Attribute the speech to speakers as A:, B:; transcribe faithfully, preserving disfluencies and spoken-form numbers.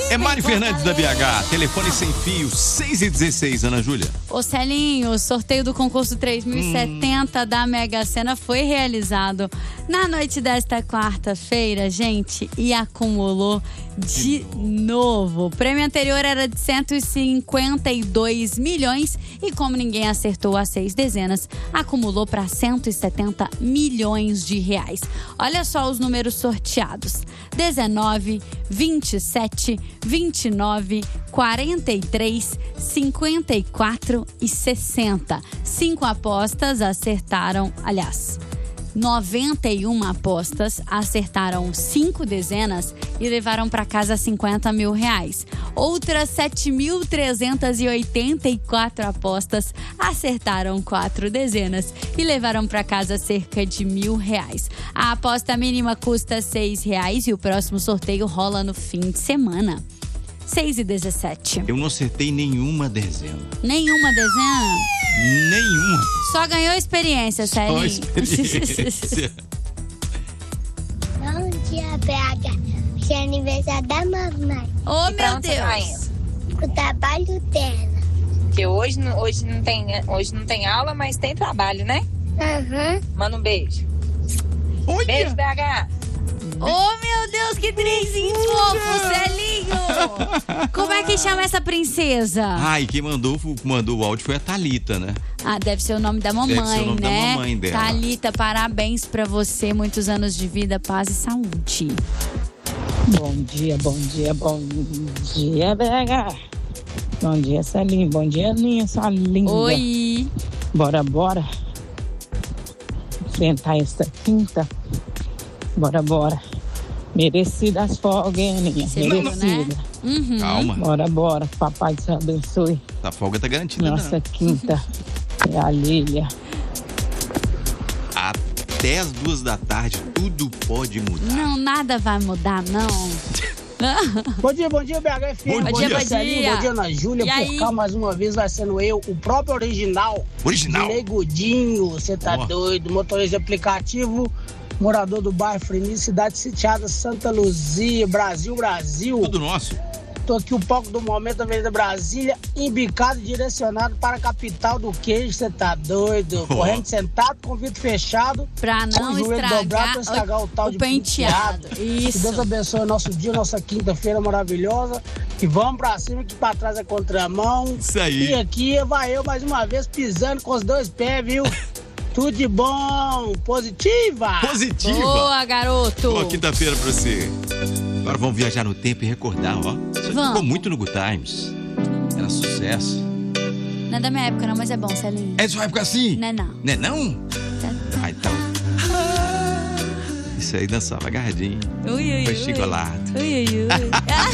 A: É Mari Fernandes da B H, telefone sem fio, seis e dezesseis, Ana Júlia.
B: Ô Celinho, o sorteio do concurso três mil e setenta hum. da Mega Sena foi realizado na noite desta quarta-feira, gente, e acumulou de novo. O prêmio anterior era de cento e cinquenta e dois milhões e como ninguém acertou as seis dezenas, acumulou para cento e setenta milhões de reais. Olha só os números sorteados: dezenove, vinte e sete, vinte e nove, quarenta e três, cinquenta e quatro e sessenta. Cinco apostas acertaram, aliás, noventa e uma apostas acertaram cinco dezenas e levaram para casa cinquenta mil reais. Outras sete mil trezentas e oitenta e quatro apostas acertaram quatro dezenas e levaram para casa cerca de mil reais. A aposta mínima custa seis reais e o próximo sorteio rola no fim de semana. seis e dezessete.
A: Eu não acertei nenhuma dezena.
B: Nenhuma dezena?
A: Nenhuma.
B: Só ganhou experiência, Celinho.
A: Só experiência.
C: Bom dia, B H. Hoje é aniversário da mamãe.
B: Oh,
D: E pra
B: meu
D: onde você tá
B: Deus.
C: O trabalho dela.
D: Porque hoje, não- hoje, não tem, hoje não tem aula, mas tem trabalho, né?
C: Aham.
D: Manda um beijo.
A: Olha.
D: Beijo, B H.
B: Oh, meu Deus, que trenzinho fofo, Celinho. Como é que chama essa princesa?
A: Ai, quem mandou, mandou o áudio foi a Thalita, né?
B: Ah, deve ser o nome da mamãe,
A: Deve ser o nome da
B: né?
A: mamãe dela.
B: Thalita, parabéns pra você. Muitos anos de vida, paz e saúde.
E: Bom dia, bom dia, bom dia, B H. Bom dia, Celinho. Bom dia, Aninha, sua linda.
B: Oi.
E: Bora, bora. Enfrentar esta quinta. Bora, bora. Merecidas folgas, hein, Aninha?
B: Você viu,
E: Merecida.
B: né? Uhum.
A: Calma.
E: Bora, bora. Papai te abençoe.
A: A folga tá garantida,
E: Nossa
A: não.
E: quinta é a Lília.
A: Até as duas da tarde, tudo pode mudar.
B: Não, nada vai mudar, não.
F: Bom dia, bom dia, B H F M.
A: Bom dia,
B: bom
F: Celinho,
B: dia.
F: bom dia, Ana Júlia.
B: E aí?
F: Por cá, mais uma vez, vai sendo eu, o próprio original.
A: Original.
F: Negudinho, você tá
A: Ó.
F: doido. Motorista de aplicativo, morador do bairro Freni, cidade sitiada Santa Luzia, Brasil, Brasil.
A: Tudo nosso.
F: Tô aqui o palco do momento, Avenida Brasília, embicado e direcionado para a capital do queijo, você tá doido.
A: Ó.
F: Correndo sentado, com o vidro fechado.
B: Pra
F: com
B: não
F: o joelho
B: estragar,
F: dobrado pra estragar o, tal
B: o
F: de
B: penteado.
F: Que Deus
B: Isso.
F: abençoe o nosso dia, nossa quinta-feira maravilhosa. E vamos pra cima, que pra trás é contramão.
A: Isso aí.
F: E aqui vai eu mais uma vez pisando com os dois pés, viu? Tudo de bom, positiva.
A: Positiva.
B: Boa, garoto.
A: Boa quinta-feira pra você. Agora vamos viajar no tempo e recordar, ó. Você
B: Vamos.
A: ficou muito no Good Times. Era sucesso.
B: Não é da minha época, não, mas é bom, Celinho.
A: É de sua época assim?
B: Não é não.
A: Não é não? Ah, então. Isso aí dançava agarradinho.
B: Ui, ui,
A: Foi
B: ui.
A: chigolado.
B: Ui, ui, ui.